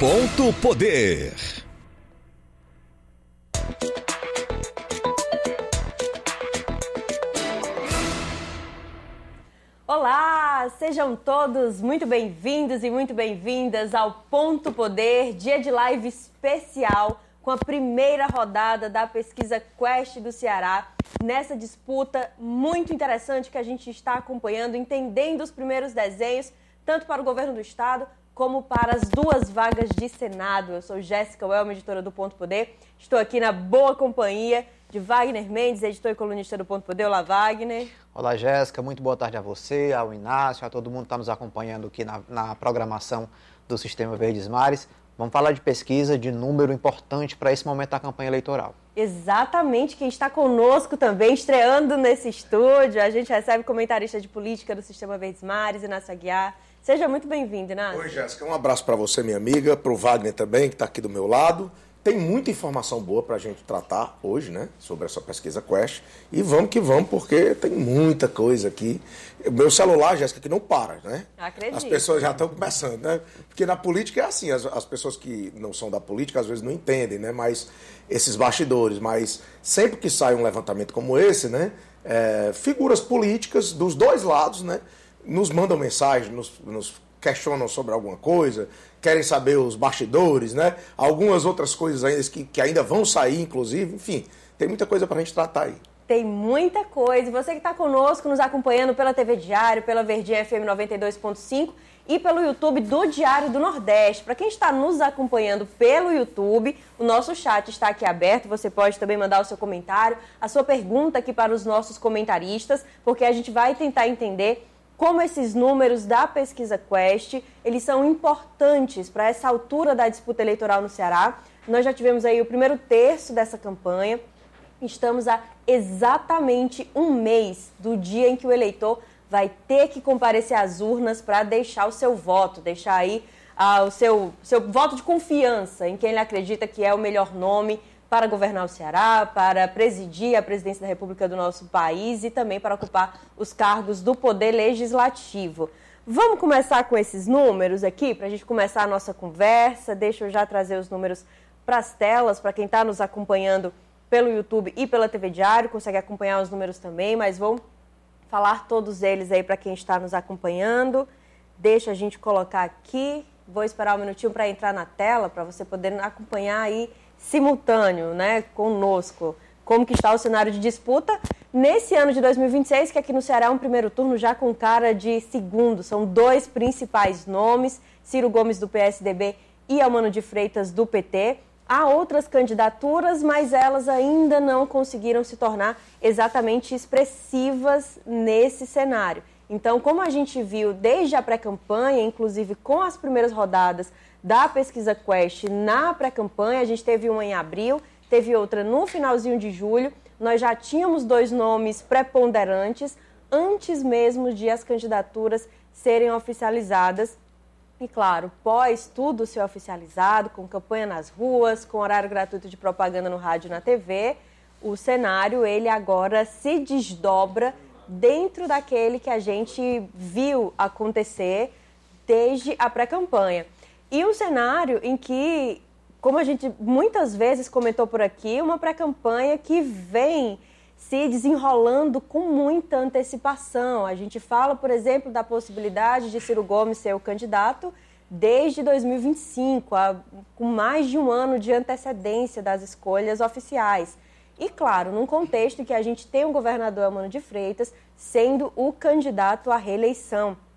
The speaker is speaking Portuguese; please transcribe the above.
Ponto Poder. Olá, sejam todos muito bem-vindos e muito bem-vindas ao Ponto Poder, dia de live especial com a primeira rodada da pesquisa Quest do Ceará, nessa disputa muito interessante que a gente está acompanhando, entendendo os primeiros desenhos, tanto para o governo do estado como para as duas vagas de Senado. Eu sou Jéssica Welma, editora do Ponto Poder, estou aqui na boa companhia de Wagner Mendes, editor e colunista do Ponto Poder. Olá, Wagner. Olá, Jéssica. Muito boa tarde a você, ao Inácio, a todo mundo que está nos acompanhando aqui na programação do Sistema Verdes Mares. Vamos falar de pesquisa, de número importante para esse momento da campanha eleitoral. Exatamente. Quem está conosco também, estreando nesse estúdio, a gente recebe comentarista de política do Sistema Verdes Mares, Inácio Aguiar. Seja muito bem-vindo, Inácio. Oi, Jéssica. Um abraço para você, minha amiga, para o Wagner também, que está aqui do meu lado. Tem muita informação boa para a gente tratar hoje, né, sobre essa pesquisa Quest. E vamos que vamos, porque tem muita coisa aqui. O meu celular, Jéssica, que não para, né? Acredito. As pessoas já estão começando, né? Porque na política é assim, as pessoas que não são da política às vezes não entendem, né? Mas esses bastidores, mas sempre que sai um levantamento como esse, né, figuras políticas dos dois lados, né, nos mandam mensagem, nos questionam sobre alguma coisa, querem saber os bastidores, né? Algumas outras coisas ainda que ainda vão sair, inclusive. Enfim, tem muita coisa para a gente tratar aí. Tem muita coisa. E você que está conosco, nos acompanhando pela TV Diário, pela Verdinha FM 92.5 e pelo YouTube do Diário do Nordeste. Para quem está nos acompanhando pelo YouTube, o nosso chat está aqui aberto. Você pode também mandar o seu comentário, a sua pergunta aqui para os nossos comentaristas, porque a gente vai tentar entender como esses números da pesquisa Quest, eles são importantes para essa altura da disputa eleitoral no Ceará. Nós já tivemos aí o primeiro terço dessa campanha. Estamos a exatamente um mês do dia em que o eleitor vai ter que comparecer às urnas para deixar o seu voto, deixar aí o seu voto de confiança em quem ele acredita que é o melhor nome para governar o Ceará, para presidir a presidência da República do nosso país e também para ocupar os cargos do Poder Legislativo. Vamos começar com esses números aqui, para a gente começar a nossa conversa. Deixa eu já trazer os números para as telas, para quem está nos acompanhando pelo YouTube e pela TV Diário, consegue acompanhar os números também, mas vou falar todos eles aí para quem está nos acompanhando. Deixa a gente colocar aqui, vou esperar um minutinho para entrar na tela, para você poder acompanhar aí simultâneo, né, conosco, como que está o cenário de disputa nesse ano de 2026, que aqui no Ceará é um primeiro turno já com cara de segundo. São dois principais nomes, Ciro Gomes do PSDB e Eumano de Freitas do PT. Há outras candidaturas, mas elas ainda não conseguiram se tornar exatamente expressivas nesse cenário. Então, como a gente viu desde a pré-campanha, inclusive com as primeiras rodadas da pesquisa Quest na pré-campanha, a gente teve uma em abril, teve outra no finalzinho de julho. Nós já tínhamos dois nomes preponderantes antes mesmo de as candidaturas serem oficializadas. E claro, pós tudo ser oficializado, com campanha nas ruas, com horário gratuito de propaganda no rádio e na TV, o cenário ele agora se desdobra dentro daquele que a gente viu acontecer desde a pré-campanha. E um cenário em que, como a gente muitas vezes comentou por aqui, uma pré-campanha que vem se desenrolando com muita antecipação. A gente fala, por exemplo, da possibilidade de Ciro Gomes ser o candidato desde 2025, com mais de um ano de antecedência das escolhas oficiais. E, claro, num contexto em que a gente tem o governador Eumano de Freitas sendo o candidato à reeleição.